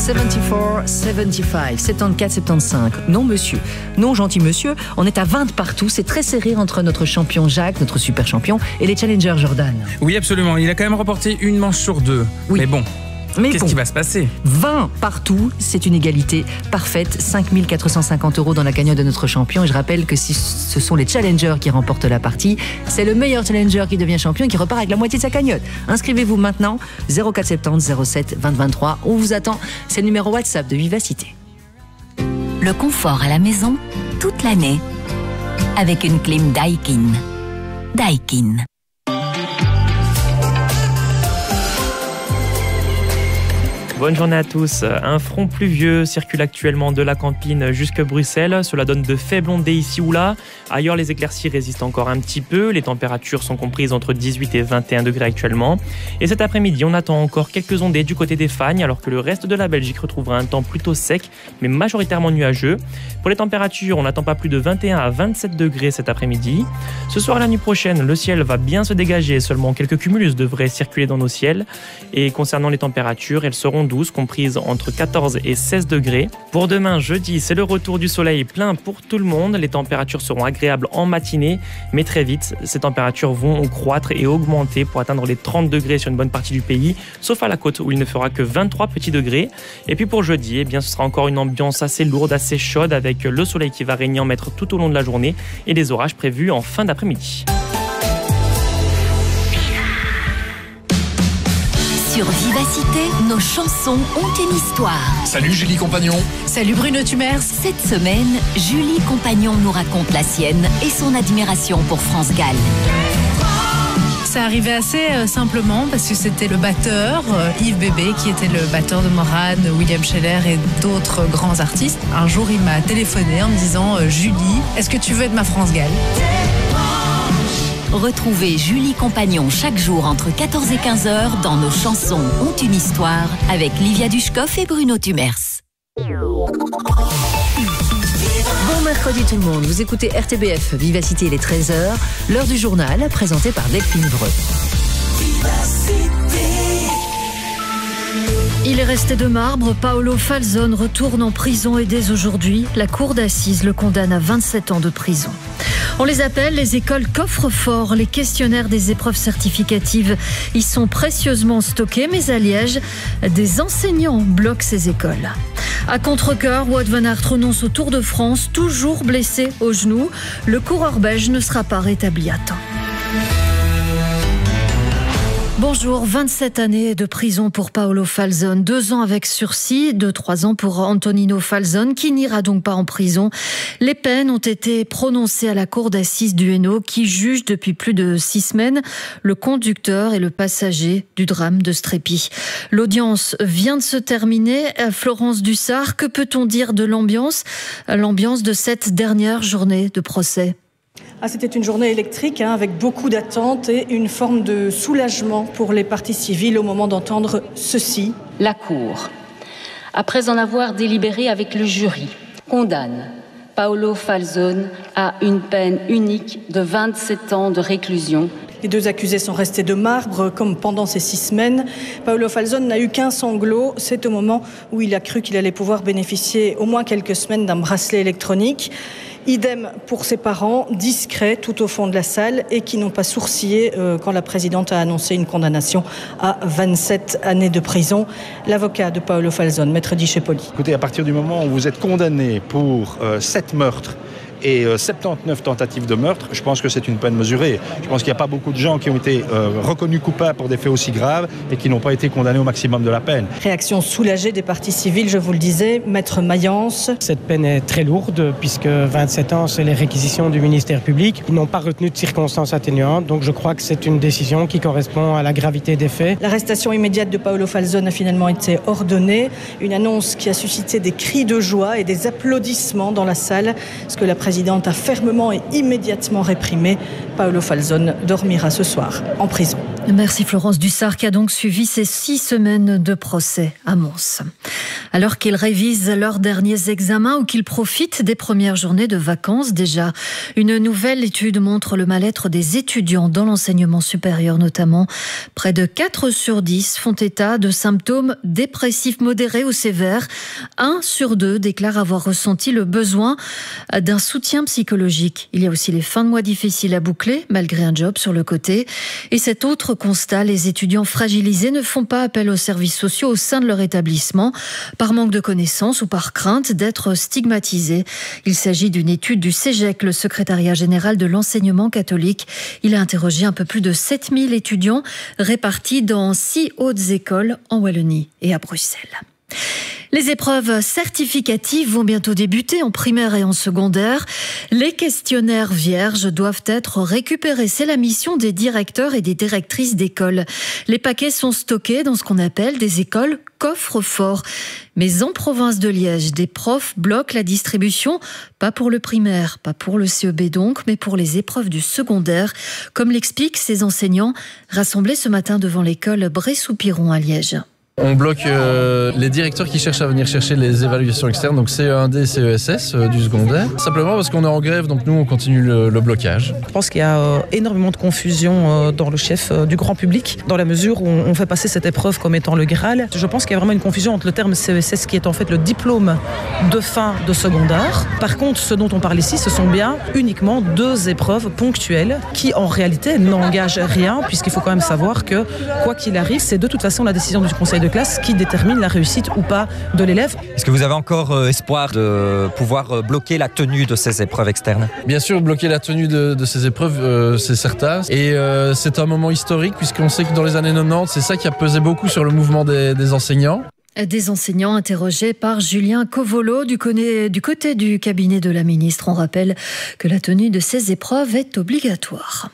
74-75, 74-75. Non monsieur, non gentil monsieur, on est à 20 partout, c'est très serré entre notre champion Jacques, notre super champion, et les challengers Jordan. Oui absolument, il a quand même remporté une manche sur deux. Oui. Mais qu'est-ce qui va se passer ? 20 partout, c'est une égalité parfaite. 5 450 € dans la cagnotte de notre champion. Et je rappelle que si ce sont les challengers qui remportent la partie, c'est le meilleur challenger qui devient champion et qui repart avec la moitié de sa cagnotte. Inscrivez-vous maintenant, 0470 07 20 23. On vous attend, c'est le numéro WhatsApp de Vivacité. Le confort à la maison, toute l'année, avec une clim Daikin. Daikin. Bonne journée à tous. Un front pluvieux circule actuellement de la Campine jusque Bruxelles. Cela donne de faibles ondées ici ou là. Ailleurs, les éclaircies résistent encore un petit peu. Les températures sont comprises entre 18 et 21 degrés actuellement. Et cet après-midi, on attend encore quelques ondées du côté des Fagnes, alors que le reste de la Belgique retrouvera un temps plutôt sec, mais majoritairement nuageux. Pour les températures, on n'attend pas plus de 21 à 27 degrés cet après-midi. Ce soir et la nuit prochaine, le ciel va bien se dégager. Seulement quelques cumulus devraient circuler dans nos ciels. Et concernant les températures, elles seront douces, comprises entre 14 et 16 degrés. Pour demain, jeudi, c'est le retour du soleil plein pour tout le monde. Les températures seront agréables en matinée, mais très vite, ces températures vont croître et augmenter pour atteindre les 30 degrés sur une bonne partie du pays, sauf à la côte où il ne fera que 23 petits degrés. Et puis pour jeudi, ce sera encore une ambiance assez lourde, assez chaude, avec le soleil qui va régner en maître tout au long de la journée et des orages prévus en fin d'après-midi. Sur Vivacité, nos chansons ont une histoire. Salut Julie Compagnon. Salut Bruno Tumers. Cette semaine, Julie Compagnon nous raconte la sienne et son admiration pour France Gall. Ça arrivait assez simplement parce que c'était le batteur, Yves Bébé, qui était le batteur de Morane, William Scheller et d'autres grands artistes. Un jour, il m'a téléphoné en me disant « Julie, est-ce que tu veux être ma France Gall ?» Retrouvez Julie Compagnon chaque jour entre 14 et 15 heures dans Nos chansons ont une histoire avec Livia Dushkoff et Bruno Tumers. Bon mercredi tout le monde, vous écoutez RTBF, Vivacité, il est 13h, l'heure du journal présenté par Delphine Vreux. Il est resté de marbre, Paolo Falzone retourne en prison et dès aujourd'hui, la cour d'assises le condamne à 27 ans de prison. On les appelle les écoles coffre-fort, les questionnaires des épreuves certificatives y sont précieusement stockés, mais à Liège, des enseignants bloquent ces écoles. À contre-cœur, Wout van Aert renonce au Tour de France, toujours blessé au genou. Le coureur belge ne sera pas rétabli à temps. Bonjour, 27 années de prison pour Paolo Falzone, 2 ans avec sursis, 2-3 ans pour Antonino Falzone, qui n'ira donc pas en prison. Les peines ont été prononcées à la cour d'assises du Hainaut, qui juge depuis plus de 6 semaines le conducteur et le passager du drame de Strépy. L'audience vient de se terminer. Florence Dussart, que peut-on dire de l'ambiance de cette dernière journée de procès? C'était une journée électrique avec beaucoup d'attentes et une forme de soulagement pour les parties civiles au moment d'entendre ceci. La Cour, après en avoir délibéré avec le jury, condamne Paolo Falzone à une peine unique de 27 ans de réclusion. Les 2 accusés sont restés de marbre, comme pendant ces 6 semaines. Paolo Falzone n'a eu qu'un sanglot. C'est au moment où il a cru qu'il allait pouvoir bénéficier au moins quelques semaines d'un bracelet électronique. Idem pour ses parents, discrets tout au fond de la salle et qui n'ont pas sourcillé quand la présidente a annoncé une condamnation à 27 années de prison. L'avocat de Paolo Falzone, Maître Discepoli. Écoutez, à partir du moment où vous êtes condamné pour 7 meurtres et 79 tentatives de meurtre, je pense que c'est une peine mesurée. Je pense qu'il n'y a pas beaucoup de gens qui ont été reconnus coupables pour des faits aussi graves et qui n'ont pas été condamnés au maximum de la peine. Réaction soulagée des parties civiles, je vous le disais. Maître Mayence. Cette peine est très lourde puisque 27 ans, c'est les réquisitions du ministère public. Ils n'ont pas retenu de circonstances atténuantes, donc je crois que c'est une décision qui correspond à la gravité des faits. L'arrestation immédiate de Paolo Falzone a finalement été ordonnée. Une annonce qui a suscité des cris de joie et des applaudissements dans la salle, ce que la présidente a fermement et immédiatement réprimé. Paolo Falzone dormira ce soir en prison. Merci Florence Dussart qui a donc suivi ces 6 semaines de procès à Mons. Alors qu'ils révisent leurs derniers examens ou qu'ils profitent des premières journées de vacances déjà, une nouvelle étude montre le mal-être des étudiants dans l'enseignement supérieur notamment. Près de 4 sur 10 font état de symptômes dépressifs modérés ou sévères. 1 sur 2 déclare avoir ressenti le besoin d'un soutien psychologique. Il y a aussi les fins de mois difficiles à boucler malgré un job sur le côté. Et cet autre constat, les étudiants fragilisés ne font pas appel aux services sociaux au sein de leur établissement, par manque de connaissances ou par crainte d'être stigmatisés. Il s'agit d'une étude du CEGEC, le secrétariat général de l'enseignement catholique. Il a interrogé un peu plus de 7000 étudiants répartis dans 6 hautes écoles en Wallonie et à Bruxelles. Les épreuves certificatives vont bientôt débuter en primaire et en secondaire. Les questionnaires vierges doivent être récupérés. C'est la mission des directeurs et des directrices d'école. Les paquets sont stockés dans ce qu'on appelle des écoles coffre-fort. Mais en province de Liège, des profs bloquent la distribution, pas pour le primaire, pas pour le CEB donc, mais pour les épreuves du secondaire, comme l'expliquent ces enseignants rassemblés ce matin devant l'école Bray-Soupiron à Liège. On bloque les directeurs qui cherchent à venir chercher les évaluations externes, donc CE1D, CESS du secondaire. Simplement parce qu'on est en grève, donc nous on continue le blocage. Je pense qu'il y a énormément de confusion dans le chef du grand public, dans la mesure où on fait passer cette épreuve comme étant le Graal. Je pense qu'il y a vraiment une confusion entre le terme CESS qui est en fait le diplôme de fin de secondaire. Par contre, ce dont on parle ici, ce sont bien uniquement 2 épreuves ponctuelles qui en réalité n'engagent rien, puisqu'il faut quand même savoir que quoi qu'il arrive, c'est de toute façon la décision du conseil de classe qui détermine la réussite ou pas de l'élève. Est-ce que vous avez encore espoir de pouvoir bloquer la tenue de ces épreuves externes ? Bien sûr, bloquer la tenue de ces épreuves, c'est certain. Et c'est un moment historique puisqu'on sait que dans les années 90, c'est ça qui a pesé beaucoup sur le mouvement des enseignants. Des enseignants interrogés par Julien Covolo du côté du cabinet de la ministre. On rappelle que la tenue de ces épreuves est obligatoire.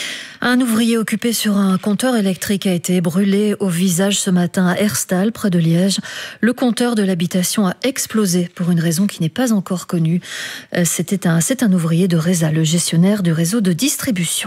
Un ouvrier occupé sur un compteur électrique a été brûlé au visage ce matin à Herstal, près de Liège. Le compteur de l'habitation a explosé pour une raison qui n'est pas encore connue. C'est un ouvrier de Reza, le gestionnaire du réseau de distribution.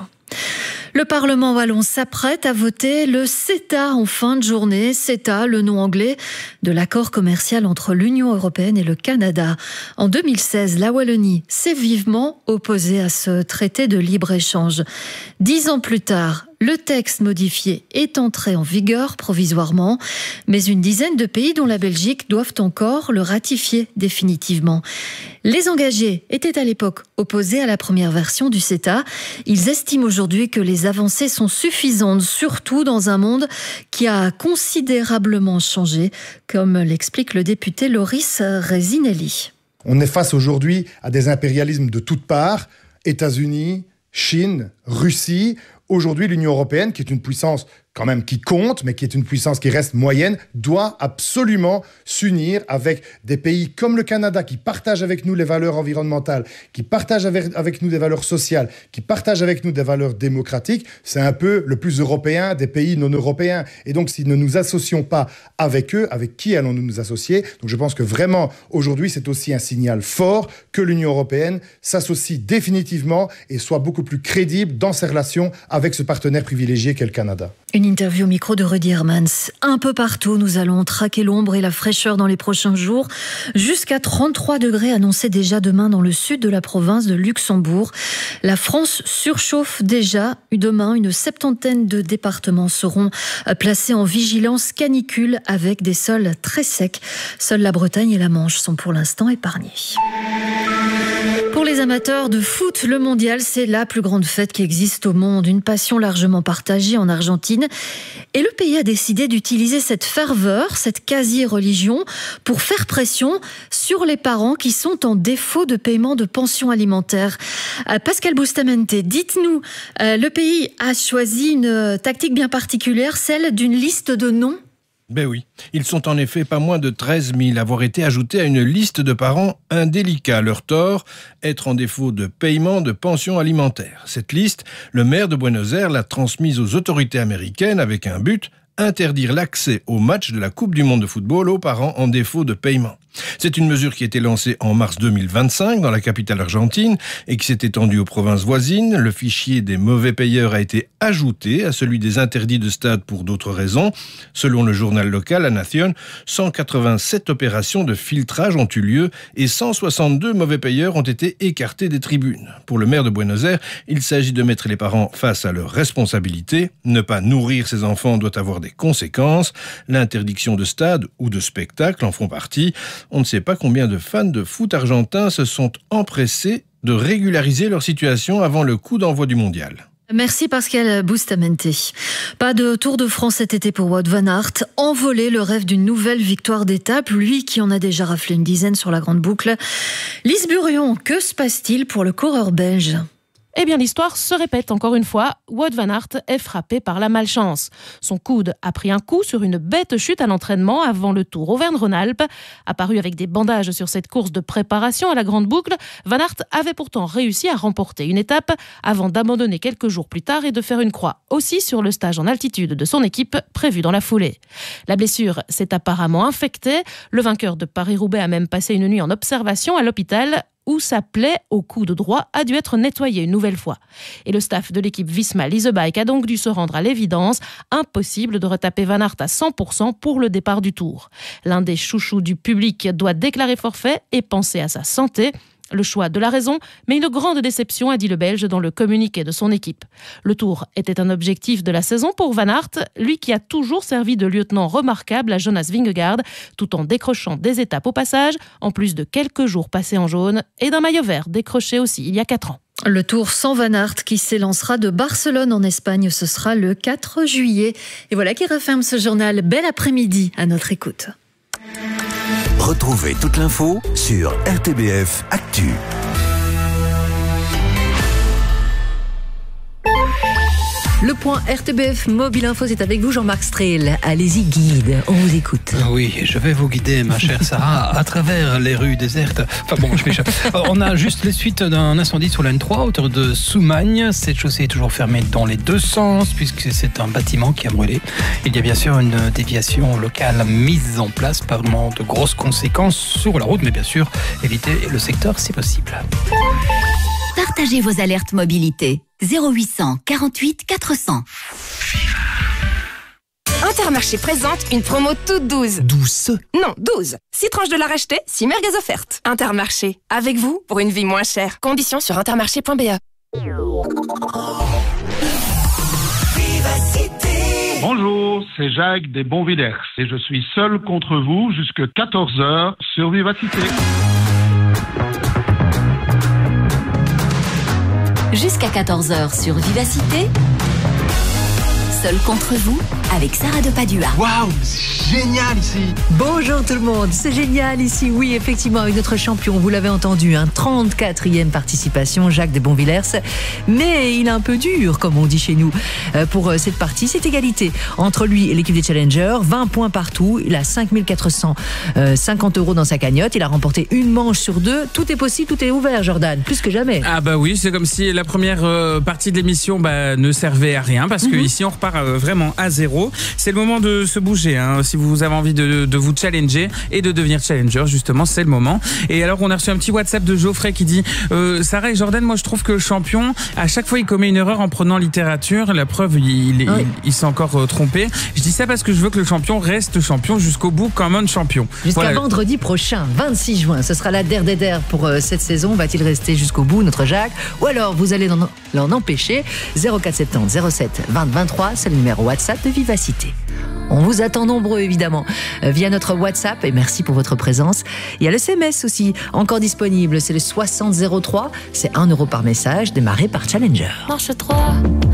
Le Parlement wallon s'apprête à voter le CETA en fin de journée. CETA, le nom anglais de l'accord commercial entre l'Union européenne et le Canada. En 2016, la Wallonie s'est vivement opposée à ce traité de libre-échange. 10 ans plus tard, le texte modifié est entré en vigueur provisoirement, mais une dizaine de pays, dont la Belgique, doivent encore le ratifier définitivement. Les engagés étaient à l'époque opposés à la première version du CETA. Ils estiment aujourd'hui que les avancées sont suffisantes, surtout dans un monde qui a considérablement changé, comme l'explique le député Loris Resinelli. On est face aujourd'hui à des impérialismes de toutes parts, États-Unis, Chine, Russie. Aujourd'hui, l'Union européenne, qui est une puissance quand même qui compte, mais qui est une puissance qui reste moyenne, doit absolument s'unir avec des pays comme le Canada, qui partagent avec nous les valeurs environnementales, qui partagent avec nous des valeurs sociales, qui partagent avec nous des valeurs démocratiques. C'est un peu le plus européen des pays non européens. Et donc, si nous ne nous associons pas avec eux, avec qui allons-nous nous associer ? Donc, je pense que vraiment, aujourd'hui, c'est aussi un signal fort que l'Union européenne s'associe définitivement et soit beaucoup plus crédible dans ses relations avec ce partenaire privilégié qu'est le Canada. Une interview au micro de Rudy Hermans. Un peu partout, nous allons traquer l'ombre et la fraîcheur dans les prochains jours. Jusqu'à 33 degrés annoncés déjà demain dans le sud de la province de Luxembourg. La France surchauffe déjà. Demain, une 70aine de départements seront placés en vigilance canicule avec des sols très secs. Seules la Bretagne et la Manche sont pour l'instant épargnés. Pour les amateurs de foot, le mondial, c'est la plus grande fête qui existe au monde. Une passion largement partagée en Argentine. Et le pays a décidé d'utiliser cette ferveur, cette quasi-religion, pour faire pression sur les parents qui sont en défaut de paiement de pension alimentaire. Pascal Bustamante, dites-nous, le pays a choisi une tactique bien particulière, celle d'une liste de noms. Ben oui, ils sont en effet pas moins de 13 000 à avoir été ajoutés à une liste de parents indélicats. Leur tort, être en défaut de paiement de pension alimentaire. Cette liste, le maire de Buenos Aires l'a transmise aux autorités américaines avec un but, interdire l'accès aux matchs de la Coupe du Monde de football aux parents en défaut de paiement. C'est une mesure qui a été lancée en mars 2025 dans la capitale argentine et qui s'est étendue aux provinces voisines. Le fichier des mauvais payeurs a été ajouté à celui des interdits de stade pour d'autres raisons. Selon le journal local, La Nación, 187 opérations de filtrage ont eu lieu et 162 mauvais payeurs ont été écartés des tribunes. Pour le maire de Buenos Aires, il s'agit de mettre les parents face à leurs responsabilités. Ne pas nourrir ses enfants doit avoir des conséquences. L'interdiction de stade ou de spectacle en font partie. On ne sait pas combien de fans de foot argentins se sont empressés de régulariser leur situation avant le coup d'envoi du mondial. Merci Pascal Bustamante. Pas de Tour de France cet été pour Wout van Aert. Envolé le rêve d'une nouvelle victoire d'étape, lui qui en a déjà raflé une dizaine sur la grande boucle. Lise Burion, que se passe-t-il pour le coureur belge ? Eh bien, l'histoire se répète encore une fois. Wout van Aert est frappé par la malchance. Son coude a pris un coup sur une bête chute à l'entraînement avant le Tour Auvergne-Rhône-Alpes. Apparu avec des bandages sur cette course de préparation à la grande boucle, Van Aert avait pourtant réussi à remporter une étape avant d'abandonner quelques jours plus tard et de faire une croix aussi sur le stage en altitude de son équipe prévu dans la foulée. La blessure s'est apparemment infectée. Le vainqueur de Paris-Roubaix a même passé une nuit en observation à l'hôpital, où sa plaie au coude droit a dû être nettoyée une nouvelle fois. Et le staff de l'équipe Visma Leasebike a donc dû se rendre à l'évidence, impossible de retaper Van Aert à 100% pour le départ du Tour. L'un des chouchous du public doit déclarer forfait et penser à sa santé. Le choix de la raison, mais une grande déception, a dit le Belge dans le communiqué de son équipe. Le Tour était un objectif de la saison pour Van Aert, lui qui a toujours servi de lieutenant remarquable à Jonas Vingegaard, tout en décrochant des étapes au passage, en plus de quelques jours passés en jaune et d'un maillot vert décroché aussi il y a 4 ans. Le Tour sans Van Aert qui s'élancera de Barcelone en Espagne, ce sera le 4 juillet. Et voilà qui referme ce journal. Bel après-midi à notre écoute. Retrouvez toute l'info sur RTBF Actu. Le point RTBF Mobile Info, c'est avec vous Jean-Marc Strehl. Allez-y, guide, on vous écoute. Oui, je vais vous guider, ma chère Sarah, à travers les rues désertes. Enfin bon, je m'échappe. On a juste les suites d'un incendie sur l'N3, à hauteur de Soumagne. Cette chaussée est toujours fermée dans les deux sens, puisque c'est un bâtiment qui a brûlé. Il y a bien sûr une déviation locale mise en place, pas vraiment de grosses conséquences sur la route, mais bien sûr, éviter le secteur si possible. Partagez vos alertes mobilité. 0800 48 400. Intermarché présente une promo toute douce. Douce? Non, 12. 6 tranches de la racheter, 6 merguez offertes. Intermarché, avec vous pour une vie moins chère. Conditions sur intermarché.be. Bonjour, c'est Jacques des Bonvillers et je suis seul contre vous jusqu'à 14h sur Vivacité. Jusqu'à 14h sur Vivacité. Seul contre vous, avec Sarah de Padua. Waouh, c'est génial ici. Bonjour tout le monde, c'est génial ici. Oui, effectivement, avec notre champion, vous l'avez entendu, 34e participation, Jacques de Bonvillers. Mais il est un peu dur, comme on dit chez nous, pour cette partie. C'est égalité entre lui et l'équipe des Challengers. 20 points partout. Il a 5 450 € dans sa cagnotte. Il a remporté une manche sur 2. Tout est possible, tout est ouvert, Jordan. Plus que jamais. Ah bah oui, c'est comme si la première partie de l'émission ne servait à rien. Parce que ici, on repart vraiment à zéro. C'est le moment de se bouger. Si vous avez envie de vous challenger et de devenir challenger, justement, c'est le moment. Et alors, on a reçu un petit WhatsApp de Geoffrey qui dit Sarah et Jordan, moi je trouve que le champion, à chaque fois il commet une erreur en prenant littérature. La preuve, il s'est encore trompé. Je dis ça parce que je veux que le champion reste champion jusqu'au bout comme un champion. Jusqu'à vendredi prochain, 26 juin. Ce sera la der pour cette saison. Va-t-il rester jusqu'au bout, notre Jacques? Ou alors vous allez l'en empêcher? 0470 07 20 23, c'est le numéro WhatsApp de Vivacité. On vous attend nombreux, évidemment, via notre WhatsApp, et merci pour votre présence. Il y a le SMS aussi, encore disponible, c'est le 6003, c'est 1 € par message, démarré par Challenger. Marche 3.